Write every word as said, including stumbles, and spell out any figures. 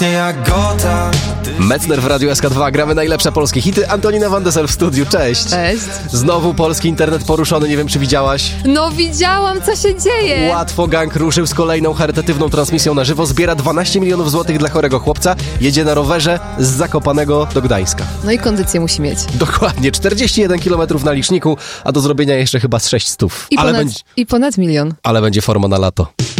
Metzner w Radiu S K dwa. Gramy najlepsze polskie hity. Antonina Van de Sel w studiu. Cześć. Cześć. Znowu polski internet poruszony. Nie wiem, czy widziałaś. No widziałam, co się dzieje. Łatwo gang ruszył z kolejną charytatywną transmisją na żywo. Zbiera dwanaście milionów złotych dla chorego chłopca. Jedzie na rowerze z Zakopanego do Gdańska. No i kondycję musi mieć. Dokładnie. czterdzieści jeden kilometrów na liczniku, a do zrobienia jeszcze chyba z sześć stów. I, ale ponad, będzie, I ponad milion. ale będzie forma na lato.